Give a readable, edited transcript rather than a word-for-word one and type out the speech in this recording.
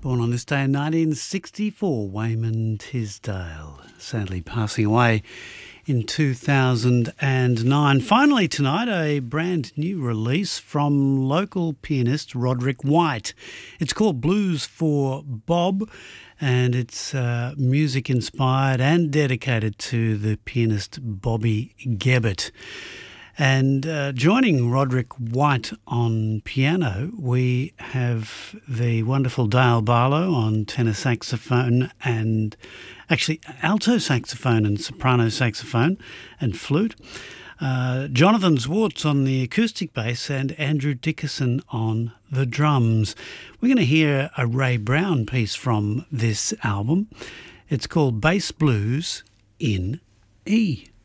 Born on this day in 1964, Wayman Tisdale, sadly passing away in 2009. Finally tonight, a brand new release from local pianist Roderick White. It's called Blues for Bob, and it's music inspired and dedicated to the pianist Bobby Gebbert. And joining Roderick White on piano, we have the wonderful Dale Barlow on tenor saxophone and actually alto saxophone and soprano saxophone and flute. Jonathan Zwartz on the acoustic bass and Andrew Dickerson on the drums. We're going to hear a Ray Brown piece from this album. It's called Bass Blues in E.